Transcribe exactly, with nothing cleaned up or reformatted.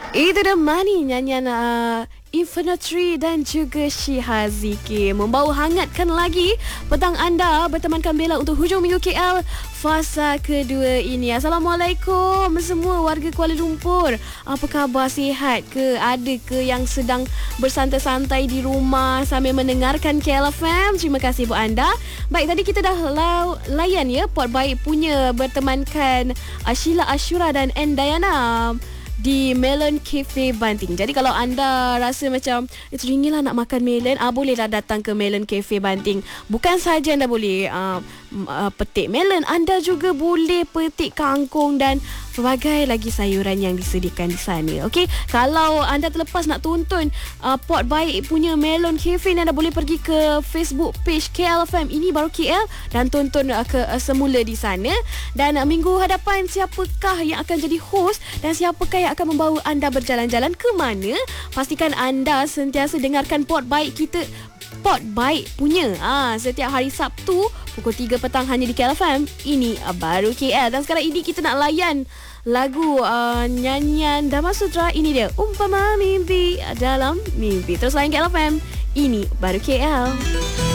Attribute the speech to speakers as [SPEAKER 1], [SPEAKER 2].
[SPEAKER 1] Itu dah Money, nyanyian uh, Infinitri dan juga Syihaziki membawa hangatkan lagi petang anda bertemankan Bella untuk hujung minggu K L fasa kedua ini. Assalamualaikum semua warga Kuala Lumpur. Apa khabar, sihat ke? Ada ke yang sedang bersantai-santai di rumah sambil mendengarkan K L F M? Terima kasih buat anda. Baik, tadi kita dah la- layan ya Port Baik punya bertemankan uh, Sheila Ashura dan N Dayana di Melon Cafe Banting. Jadi kalau anda rasa macam teringin lah nak makan melon, ah, bolehlah datang ke Melon Cafe Banting. Bukan sahaja anda boleh uh, uh, petik melon, anda juga boleh petik kangkung dan pelbagai lagi sayuran yang disediakan di sana. Okey, kalau anda terlepas nak tonton uh, Port Baik punya Melon Cafe ni, anda boleh pergi ke Facebook page K L F M Ini Baru K L dan tonton uh, ke uh, semula di sana. Dan uh, minggu hadapan siapakah yang akan jadi host dan siapakah yang akan membawa anda berjalan-jalan ke mana? Pastikan anda sentiasa dengarkan Port Baik kita, Port Baik punya ah, setiap hari Sabtu pukul tiga petang hanya di K L F M Ini Baru K L. Dan sekarang ini kita nak layan lagu uh, nyanyian Dama Sutra. Ini dia Umpama Mimpi Dalam Mimpi. Terus layan K L F M Ini Baru K L.